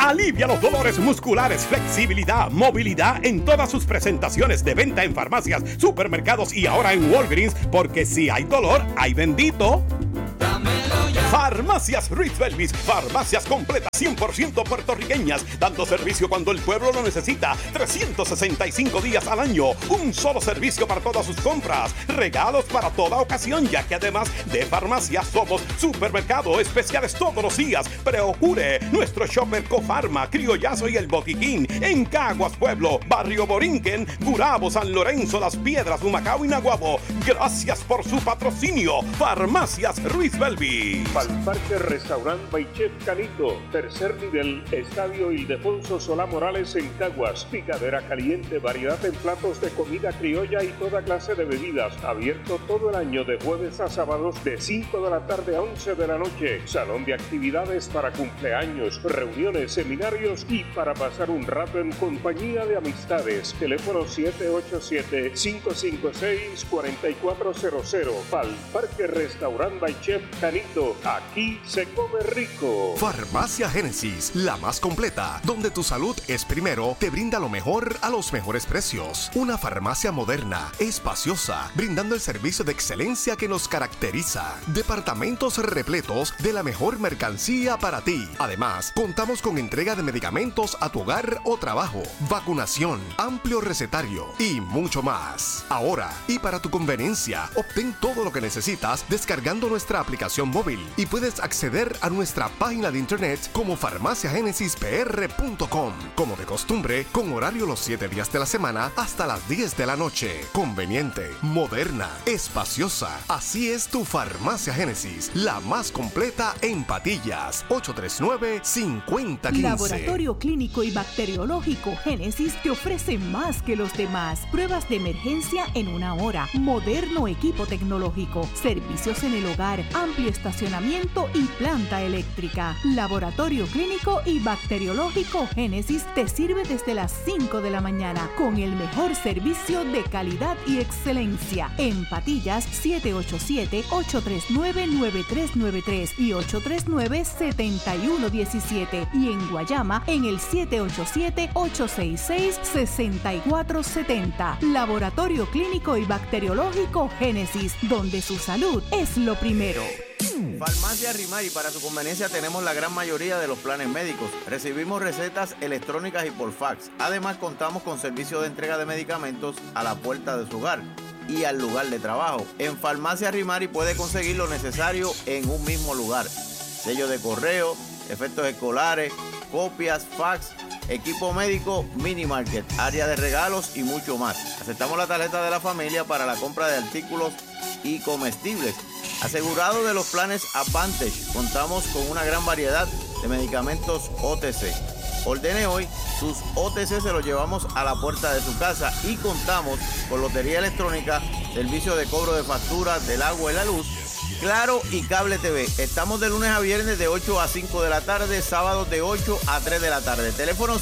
Alivia los dolores musculares, flexibilidad, movilidad en todas sus presentaciones de venta en farmacias, supermercados y ahora en Walgreens, porque si hay dolor, hay bendito. Farmacias Ruiz Belvis, farmacias completas 100% puertorriqueñas, dando servicio cuando el pueblo lo necesita, 365 días al año, un solo servicio para todas sus compras, regalos para toda ocasión, ya que además de farmacias somos supermercado, especiales todos los días. Procure nuestro shopper Cofarma, Criollazo y El Botiquín en Caguas Pueblo, Barrio Borinquen, Gurabo, San Lorenzo, Las Piedras, Humacao y Naguabo. Gracias por su patrocinio. Farmacias Ruiz Belvis. Parque Restaurant by Chef Canito, tercer nivel, Estadio Ildefonso Solá Morales en Caguas, picadera caliente, variedad en platos de comida criolla y toda clase de bebidas, abierto todo el año de jueves a sábados de 5 de la tarde a 11 de la noche, salón de actividades para cumpleaños, reuniones, seminarios y para pasar un rato en compañía de amistades, teléfono 787-556-4400, Parque Restaurant by Chef Canito. Aquí se come rico. Farmacia Génesis, la más completa, donde tu salud es primero, te brinda lo mejor a los mejores precios. Una farmacia moderna, espaciosa, brindando el servicio de excelencia que nos caracteriza. Departamentos repletos de la mejor mercancía para ti. Además, contamos con entrega de medicamentos a tu hogar o trabajo, vacunación, amplio recetario y mucho más. Ahora, y para tu conveniencia, obtén todo lo que necesitas descargando nuestra aplicación móvil y puedes acceder a nuestra página de internet como farmaciagenesispr.com. Como de costumbre, con horario los 7 días de la semana hasta las 10 de la noche. Conveniente, moderna, espaciosa. Así es tu Farmacia Génesis, la más completa en Patillas. 839-5015. Laboratorio Clínico y Bacteriológico Génesis te ofrece más que los demás. Pruebas de emergencia en 1 hora, moderno equipo tecnológico, servicios en el hogar, amplio estacionamiento y planta eléctrica. Laboratorio Clínico y Bacteriológico Génesis te sirve desde las 5 de la mañana con el mejor servicio de calidad y excelencia. En Patillas, 787-839-9393 y 839-7117. Y en Guayama, en el 787-866-6470. Laboratorio Clínico y Bacteriológico Génesis, donde su salud es lo primero. Farmacia Rimari, para su conveniencia tenemos la gran mayoría de los planes médicos. Recibimos recetas electrónicas y por fax. Además, contamos con servicio de entrega de medicamentos a la puerta de su hogar y al lugar de trabajo. En Farmacia Rimari puede conseguir lo necesario en un mismo lugar. Sello de correo, efectos escolares, copias, fax, equipo médico, mini market, área de regalos y mucho más. Aceptamos la tarjeta de la familia para la compra de artículos y comestibles. Asegurado de los planes Advantage, contamos con una gran variedad de medicamentos OTC. Ordene hoy, sus OTC se los llevamos a la puerta de su casa y contamos con lotería electrónica, servicio de cobro de facturas del agua y la luz, Claro y Cable TV. Estamos de lunes a viernes de 8 a 5 de la tarde, sábados de 8 a 3 de la tarde. Teléfono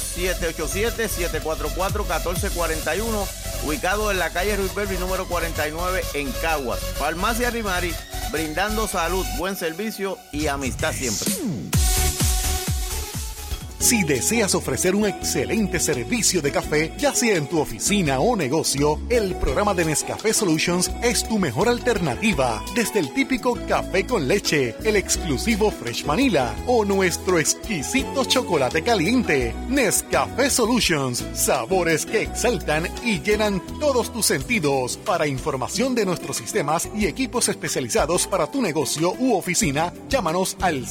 787-744-1441, ubicado en la calle Ruiz Belvis número 49 en Caguas. Farmacia Rimari, brindando salud, buen servicio y amistad siempre. Si deseas ofrecer un excelente servicio de café, ya sea en tu oficina o negocio, el programa de Nescafé Solutions es tu mejor alternativa. Desde el típico café con leche, el exclusivo Fresh Vanilla o nuestro exquisito chocolate caliente. Nescafé Solutions, sabores que exaltan y llenan todos tus sentidos. Para información de nuestros sistemas y equipos especializados para tu negocio u oficina, llámanos al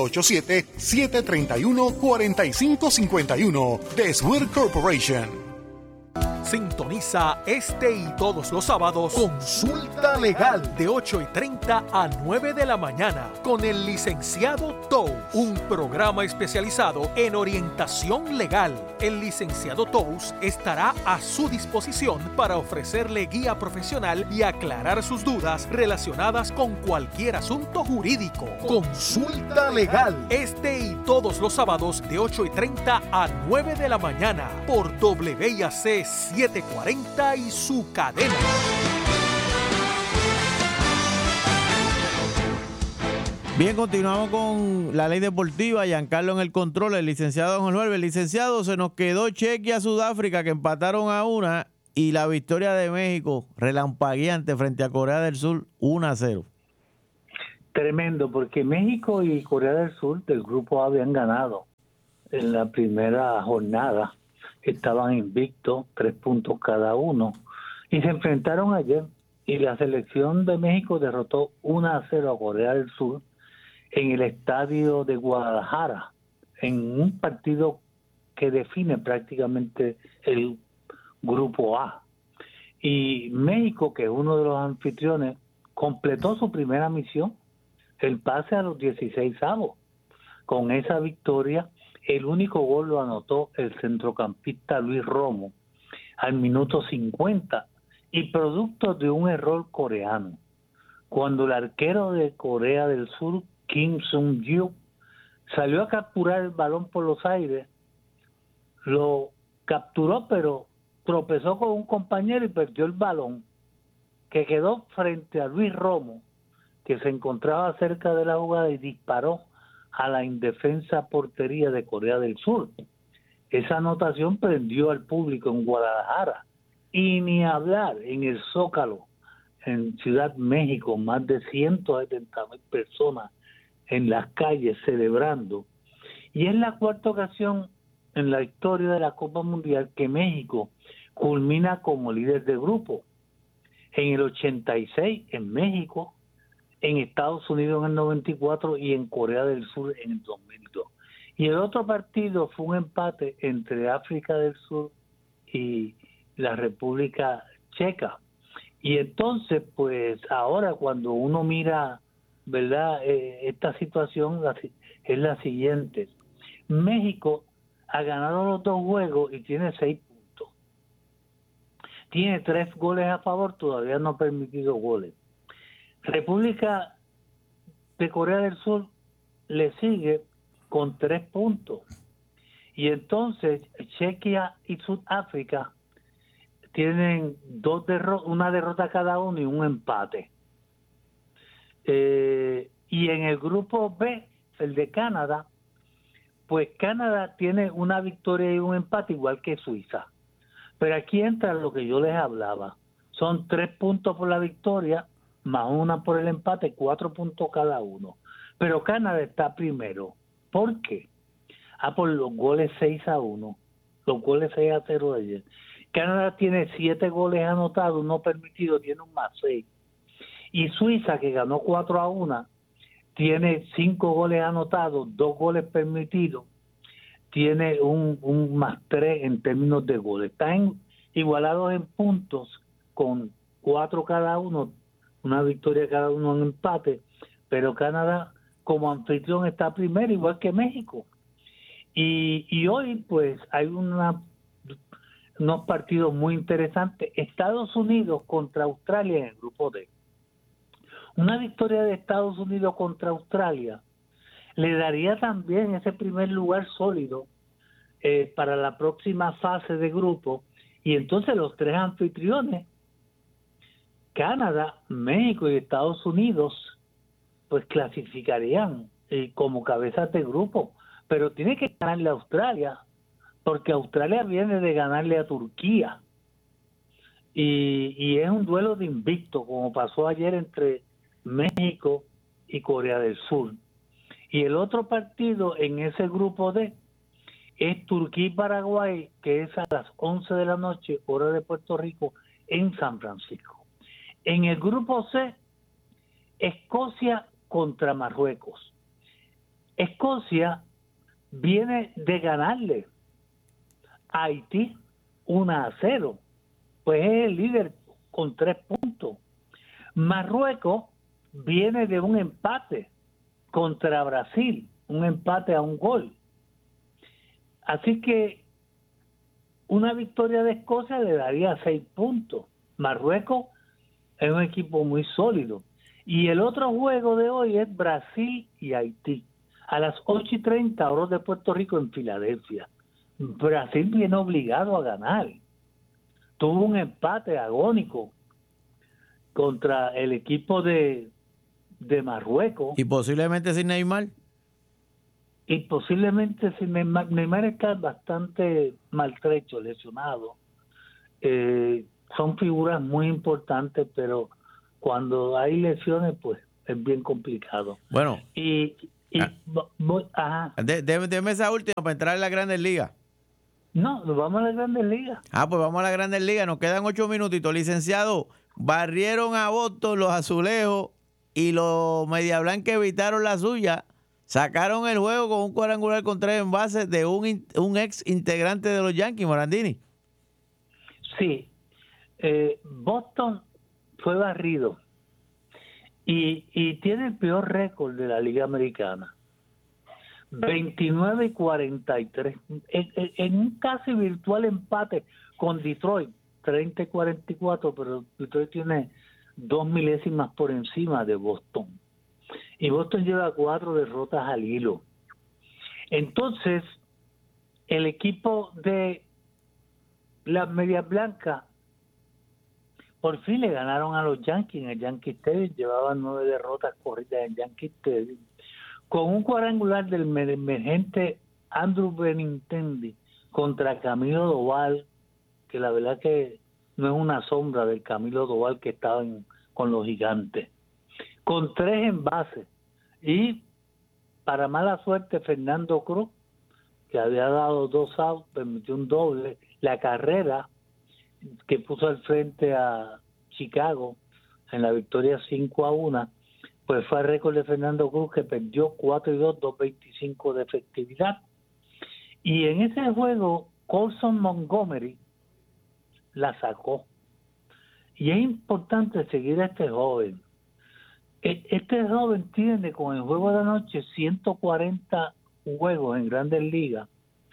787-731-4551 de Swear Corporation. Sintoniza este y todos los sábados Consulta Legal de 8:30 a 9 de la mañana con el licenciado Tous, un programa especializado en orientación legal. El licenciado Tous estará a su disposición para ofrecerle guía profesional y aclarar sus dudas relacionadas con cualquier asunto jurídico. Consulta Legal este y todos los sábados de 8:30 a 9 de la mañana por WIAC 740 y su cadena. Bien, continuamos con la ley deportiva. Giancarlo en el control, el licenciado Don Jorge. El licenciado, se nos quedó Chequia, Sudáfrica, que empataron a 1, y la victoria de México, relampagueante frente a Corea del Sur, 1-0. Tremendo, porque México y Corea del Sur del grupo A habían ganado en la primera jornada. Estaban invictos, 3 puntos cada uno, y se enfrentaron ayer, y la selección de México derrotó 1-0 a Corea del Sur en el estadio de Guadalajara, en un partido que define prácticamente el grupo A. Y México, que es uno de los anfitriones, completó su primera misión, el pase a los 16avos. Con esa victoria, el único gol lo anotó el centrocampista Luis Romo al minuto 50, y producto de un error coreano. Cuando el arquero de Corea del Sur, Kim Sung-gyu, salió a capturar el balón por los aires, lo capturó, pero tropezó con un compañero y perdió el balón, que quedó frente a Luis Romo, que se encontraba cerca de la jugada, y disparó a la indefensa portería de Corea del Sur. Esa anotación prendió al público en Guadalajara, y ni hablar en el Zócalo, en Ciudad México, más de 170,000 personas en las calles celebrando. Y es la cuarta ocasión en la historia de la Copa Mundial que México culmina como líder de grupo. En el 86 en México, en Estados Unidos en el 94 y en Corea del Sur en el 2002. Y el otro partido fue un empate entre África del Sur y la República Checa. Y entonces, pues ahora cuando uno mira, ¿verdad? Esta situación es la siguiente. México ha ganado los 2 juegos y tiene 6 puntos. Tiene 3 goles a favor, todavía no ha permitido goles. República de Corea del Sur le sigue con 3 puntos. Y entonces Chequia y Sudáfrica tienen una derrota cada uno y un empate. Y en el grupo B, el de Canadá, pues Canadá tiene una victoria y un empate igual que Suiza. Pero aquí entra lo que yo les hablaba. Son 3 puntos por la victoria, más 1 por el empate, 4 puntos cada uno. Pero Canadá está primero. ¿Por qué? Por los goles 6-1, los goles 6-0 de ayer. Canadá tiene 7 goles anotados, no permitidos, tiene un +6. Y Suiza, que ganó 4-1, tiene 5 goles anotados, 2 goles permitidos, tiene un +3 en términos de goles. Están igualados en puntos con 4 cada uno, una victoria cada uno en empate, pero Canadá como anfitrión está primero, igual que México. Y hoy pues hay unos partidos muy interesantes. Estados Unidos contra Australia en el grupo D. Una victoria de Estados Unidos contra Australia le daría también ese primer lugar sólido para la próxima fase de grupo, y entonces los 3 anfitriones, Canadá, México y Estados Unidos, pues clasificarían como cabezas de grupo, pero tiene que ganarle a Australia, porque Australia viene de ganarle a Turquía, y es un duelo de invicto, como pasó ayer entre México y Corea del Sur. Y el otro partido en ese grupo D es Turquía y Paraguay, que es a las 11 de la noche, hora de Puerto Rico, en San Francisco. En el grupo C, Escocia contra Marruecos. Escocia viene de ganarle a Haití 1-0, pues es el líder con 3 puntos. Marruecos viene de un empate contra Brasil, un empate a 1 gol. Así que una victoria de Escocia le daría 6 puntos. Marruecos es un equipo muy sólido. Y el otro juego de hoy es Brasil y Haití, a las 8:30 horas de Puerto Rico en Filadelfia. Brasil viene obligado a ganar. Tuvo un empate agónico contra el equipo de de Marruecos. Y posiblemente sin Neymar. Y posiblemente sin Neymar. Neymar está bastante maltrecho, lesionado. Son figuras muy importantes, pero cuando hay lesiones, pues es bien complicado. Bueno. Ajá. Deme esa última para entrar en las Grandes Ligas. No, nos vamos a las Grandes Ligas. Pues vamos a las Grandes Ligas. Nos quedan 8 minutitos. Licenciado, barrieron a Boston los Azulejos y los Media Blanca evitaron la suya. Sacaron el juego con un cuadrangular con 3 envases de un ex integrante de los Yankees, Morandini. Sí. Boston fue barrido y tiene el peor récord de la Liga Americana. 29-43 en un casi virtual empate con Detroit, 30-44, pero Detroit tiene 2 milésimas por encima de Boston y Boston lleva 4 derrotas al hilo. Entonces el equipo de las Medias Blancas por fin le ganaron a los Yankees en el Yankee Stadium. Llevaban 9 derrotas corridas en Yankee Stadium con un cuadrangular del emergente Andrew Benintendi contra Camilo Doval, que la verdad que no es una sombra del Camilo Doval que estaba con los Gigantes, con 3 envases. Y para mala suerte, Fernando Cruz, que había dado 2 outs, permitió un doble. La carrera que puso al frente a Chicago en la victoria 5-1, pues fue el récord de Fernando Cruz, que perdió 4-2, 2.25 de efectividad. Y en ese juego, Colson Montgomery la sacó. Y es importante seguir a este joven. Este joven tiene con el juego de la noche 140 juegos en Grandes Ligas,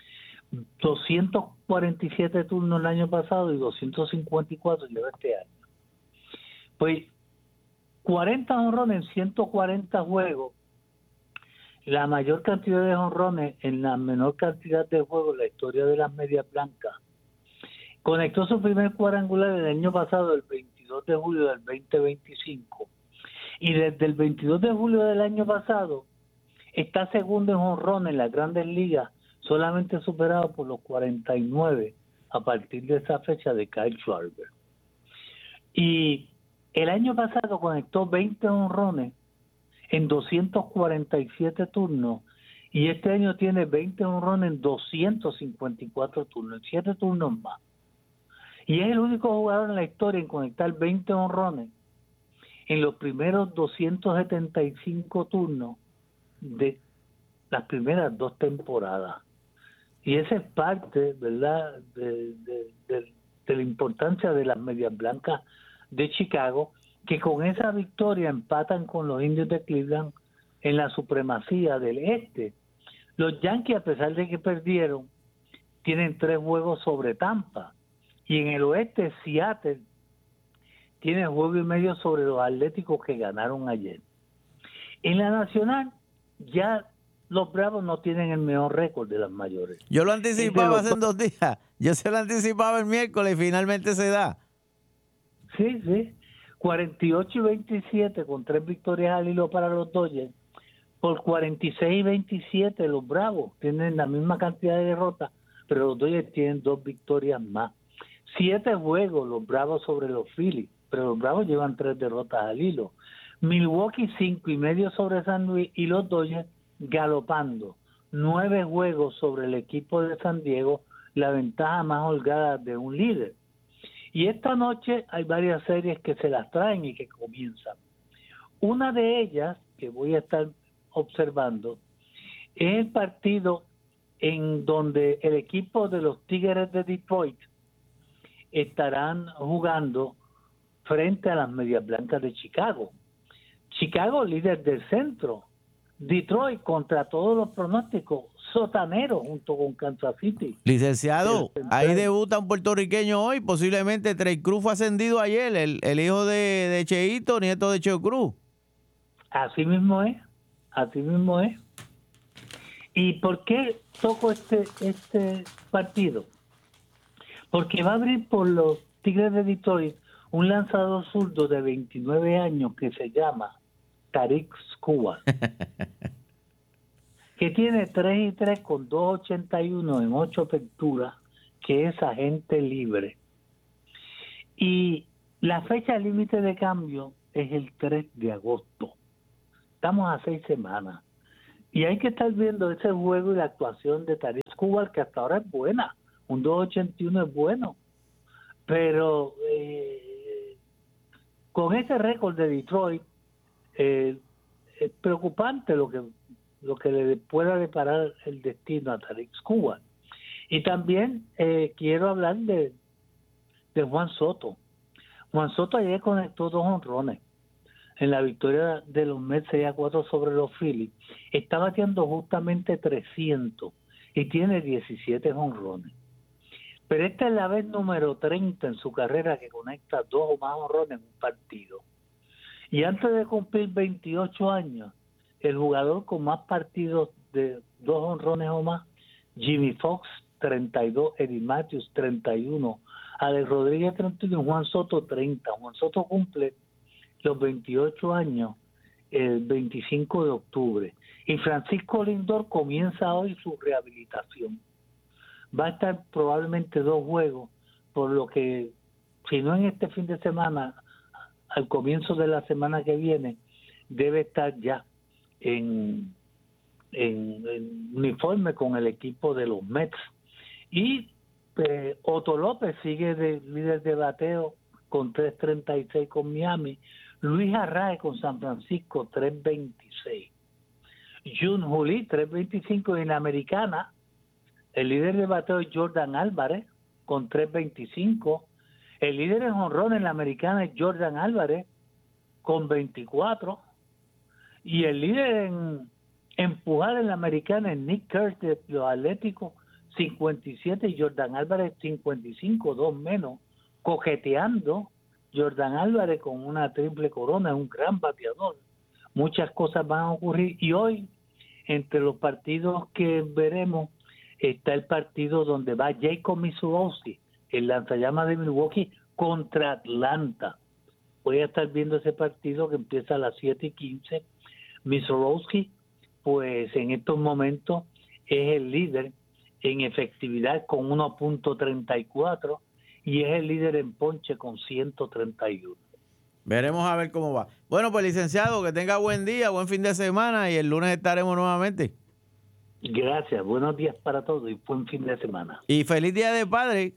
247 turnos el año pasado y 254 lleva este año. Pues 40 jonrones en 140 juegos, la mayor cantidad de jonrones en la menor cantidad de juegos en la historia de las Medias Blancas. Conectó su primer cuadrangular el año pasado, el 22 de julio del 2025. Y desde el 22 de julio del año pasado está segundo en jonrones en las Grandes Ligas, solamente superado por los 49 a partir de esa fecha de Kyle Schwarber. Y el año pasado conectó 20 jonrones en 247 turnos y este año tiene 20 jonrones en 254 turnos, 7 turnos más. Y es el único jugador en la historia en conectar 20 jonrones en los primeros 275 turnos de las primeras 2 temporadas. Y esa es parte, ¿verdad?, de la importancia de las Medias Blancas de Chicago, que con esa victoria empatan con los Indios de Cleveland en la supremacía del este. Los Yankees, a pesar de que perdieron, tienen 3 juegos sobre Tampa. Y en el oeste, Seattle tiene 1.5 juegos sobre los Atléticos, que ganaron ayer. En la Nacional, ya los Bravos no tienen el mejor récord de las mayores. Yo lo anticipaba hace 2 días. Yo se lo anticipaba el miércoles y finalmente se da. Sí. 48-27 con 3 victorias al hilo para los Dodgers. Por 46-27 los Bravos tienen la misma cantidad de derrotas, pero los Dodgers tienen 2 victorias más. 7 juegos los Bravos sobre los Phillies, pero los Bravos llevan 3 derrotas al hilo. Milwaukee 5.5 sobre San Luis y los Dodgers galopando 9 juegos sobre el equipo de San Diego, la ventaja más holgada de un líder. Y esta noche hay varias series que se las traen y que comienzan. Una de ellas, que voy a estar observando, es el partido en donde el equipo de los Tigres de Detroit estarán jugando frente a las Medias Blancas de Chicago. Chicago, líder del centro. Detroit, contra todos los pronósticos, sotanero junto con Kansas City. Licenciado, ahí debuta un puertorriqueño hoy, posiblemente Trey Cruz fue ascendido ayer, el hijo de Cheito, nieto de Cheo Cruz. Así mismo es. ¿Y por qué toco este partido? Porque va a abrir por los Tigres de Detroit un lanzador zurdo de 29 años que se llama Tariq Skubal, que tiene 3-3 con 2.81 en 8 aperturas, que es agente libre. Y la fecha límite de cambio es el 3 de agosto. Estamos a 6 semanas. Y hay que estar viendo ese juego y la actuación de Tariq Skubal, que hasta ahora es buena. Un 2.81 es bueno. Pero con ese récord de Detroit, es preocupante lo que le pueda deparar el destino a Tariq Skubal. Y también quiero hablar de Juan Soto. Juan Soto ayer conectó 2 jonrones en la victoria de los Mets 6-4 sobre los Phillies. Está bateando justamente 300 y tiene 17 jonrones. Pero esta es la vez número 30 en su carrera que conecta 2 o más jonrones en un partido. Y antes de cumplir 28 años, el jugador con más partidos de 2 jonrones o más, Jimmy Fox, 32, Eddie Matthews, 31, Alex Rodríguez, 31, Juan Soto, 30. Juan Soto cumple los 28 años el 25 de octubre. Y Francisco Lindor comienza hoy su rehabilitación. Va a estar probablemente 2 juegos, por lo que, si no en este fin de semana, al comienzo de la semana que viene, debe estar ya en uniforme con el equipo de los Mets. Y Otto López sigue de líder de bateo con 3.36 con Miami. Luis Arraez con San Francisco 3.26. Jun Juli 3.25 en la Americana. El líder de bateo es Jordan Álvarez con 3.25. El líder en jonrón en la Americana es Jordan Álvarez con 24. Y el líder en empujar en la Americana es Nick Kurtz de los Atléticos 57 y Jordan Álvarez 55, 2 menos. Coqueteando Jordan Álvarez con una triple corona, es un gran bateador. Muchas cosas van a ocurrir y hoy, entre los partidos que veremos, está el partido donde va Jacob Mizorowski, el lanzallamas de Milwaukee, contra Atlanta. Voy a estar viendo ese partido que empieza a las 7:15. Mizorowski, pues en estos momentos es el líder en efectividad con 1.34 y es el líder en ponche con 131. Veremos a ver cómo va. Bueno, pues licenciado, que tenga buen día, buen fin de semana y el lunes estaremos nuevamente. Gracias, buenos días para todos y buen fin de semana. Y feliz Día de Padre.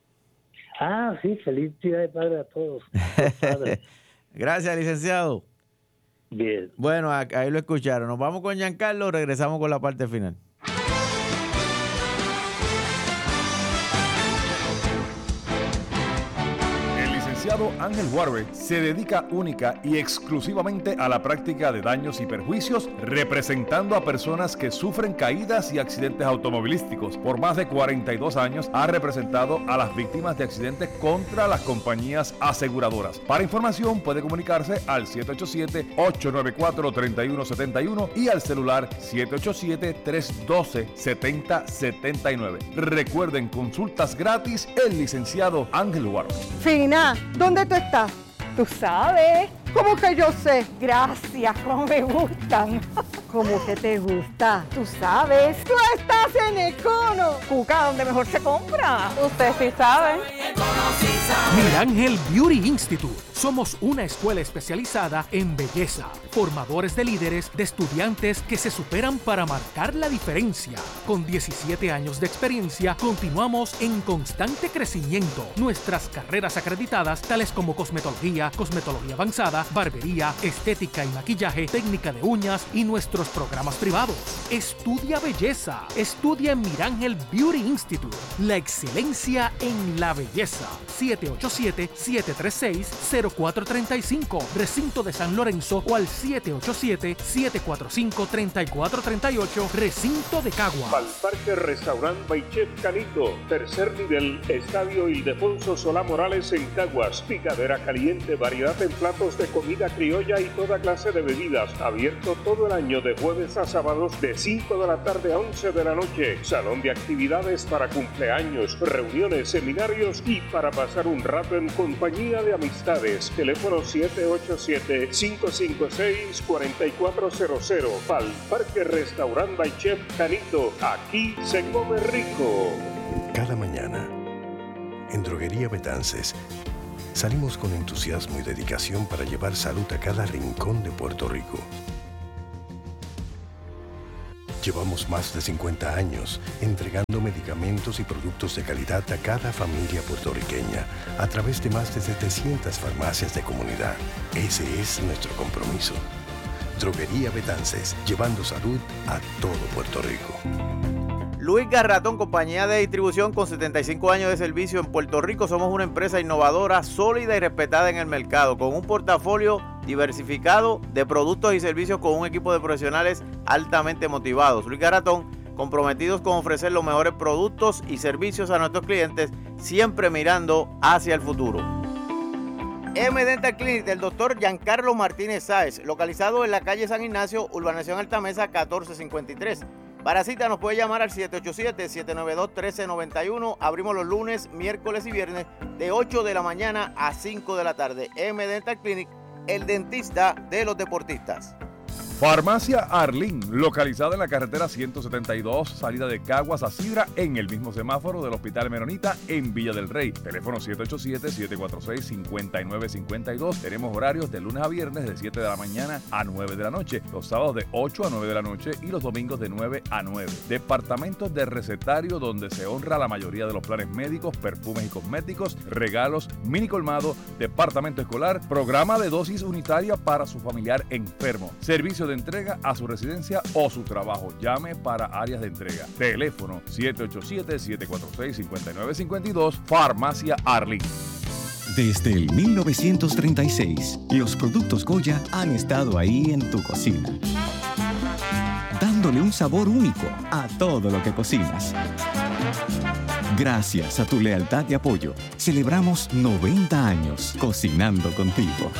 Ah, sí, feliz Día de Padre a todos. Gracias, licenciado. Bien. Bueno, ahí lo escucharon. Nos vamos con Giancarlo, regresamos con la parte final. Ángel Warwick se dedica única y exclusivamente a la práctica de daños y perjuicios, representando a personas que sufren caídas y accidentes automovilísticos. Por más de 42 años ha representado a las víctimas de accidentes contra las compañías aseguradoras. Para información puede comunicarse al 787-894-3171 y al celular 787-312-7079. Recuerden, consultas gratis, el licenciado Ángel Warwick. Fina, ¿dónde tú estás? Tú sabes. ¿Cómo que yo sé? Gracias, cómo me gustan. ¿Cómo que te gusta? Tú sabes. Tú estás en Econo. Cuca, donde mejor se compra. Usted sí sabe. Mirángel Beauty Institute. Somos una escuela especializada en belleza, formadores de líderes, de estudiantes que se superan para marcar la diferencia. Con 17 años de experiencia, continuamos en constante crecimiento. Nuestras carreras acreditadas, tales como cosmetología, cosmetología avanzada, barbería, estética y maquillaje, técnica de uñas y nuestros programas privados. Estudia belleza. Estudia en Mirángel Beauty Institute. La excelencia en la belleza. 787-736-0435. Recinto de San Lorenzo o al 787-745-3438. Recinto de Caguas. Parque Restaurant by Chef Canito. Tercer nivel. Estadio Ildefonso Solá Morales en Caguas. Picadera caliente. Variedad en platos de comida criolla y toda clase de bebidas. Abierto todo el año de jueves a sábados de 5 de la tarde a 11 de la noche. Salón de actividades actividades para cumpleaños, reuniones, seminarios y para pasar un rato en compañía de amistades. Teléfono 787-556-4400. Pal Parque Restaurant by Chef Canito. Aquí se come rico. Cada mañana, en Droguería Betances, salimos con entusiasmo y dedicación para llevar salud a cada rincón de Puerto Rico. Llevamos más de 50 años entregando medicamentos y productos de calidad a cada familia puertorriqueña a través de más de 700 farmacias de comunidad. Ese es nuestro compromiso. Droguería Betances, llevando salud a todo Puerto Rico. Luis Garratón, compañía de distribución con 75 años de servicio en Puerto Rico. Somos una empresa innovadora, sólida y respetada en el mercado, con un portafolio diversificado de productos y servicios con un equipo de profesionales altamente motivados. Luis Garratón, comprometidos con ofrecer los mejores productos y servicios a nuestros clientes, siempre mirando hacia el futuro. M-Dental Clinic del Dr. Giancarlo Martínez Sáez, localizado en la calle San Ignacio, urbanización Altamesa 1453. Para cita nos puede llamar al 787-792-1391. Abrimos los lunes, miércoles y viernes de 8 de la mañana a 5 de la tarde. M-Dental Clinic, el dentista de los deportistas. Farmacia Arlín, localizada en la carretera 172, salida de Caguas a Sidra, en el mismo semáforo del Hospital Menonita en Villa del Rey. Teléfono 787-746-5952. Tenemos horarios de lunes a viernes de 7 de la mañana a 9 de la noche, los sábados de 8 a 9 de la noche y los domingos de 9 a 9. Departamentos de recetario donde se honra la mayoría de los planes médicos, perfumes y cosméticos, regalos, mini colmado, departamento escolar, programa de dosis unitaria para su familiar enfermo, servicio de entrega a su residencia o su trabajo. Llame para áreas de entrega. Teléfono 787-746-5952. Farmacia Arlín. Desde el 1936, los productos Goya han estado ahí en tu cocina, dándole un sabor único a todo lo que cocinas. Gracias a tu lealtad y apoyo, celebramos 90 años cocinando contigo.